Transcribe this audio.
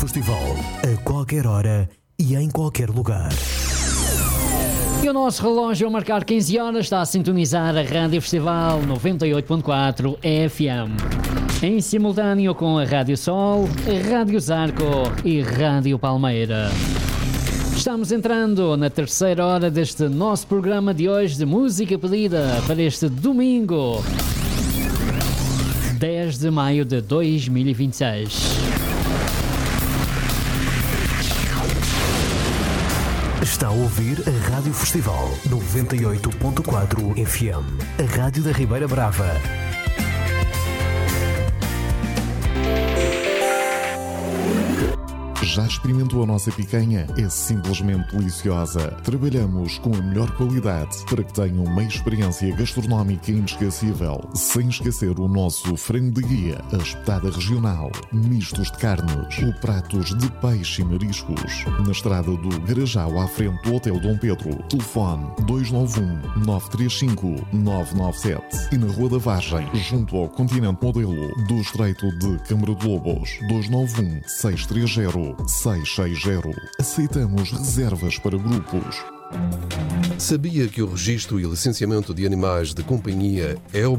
Festival, a qualquer hora e em qualquer lugar. E o nosso relógio a marcar 15 horas está a sintonizar a Rádio Festival 98.4 FM. Em simultâneo com a Rádio Sol, a Rádio Zarco e Rádio Palmeira. Estamos entrando na terceira hora deste nosso programa de hoje de música pedida para este domingo, 10 de maio de 2026. Está a ouvir a Rádio Festival 98.4 FM, a Rádio da Ribeira Brava. Já experimentou a nossa picanha? É simplesmente deliciosa. Trabalhamos com a melhor qualidade para que tenham uma experiência gastronómica inesquecível. Sem esquecer o nosso frango de guia, a espetada regional, mistos de carnes ou pratos de peixe e mariscos. Na estrada do Garajal, à frente do Hotel Dom Pedro. Telefone 291-935-997. E na Rua da Vargem, junto ao Continente Modelo, do Estreito de Câmara de Lobos. 291-630-660. Aceitamos reservas para grupos. Sabia que o registro e licenciamento de animais de companhia é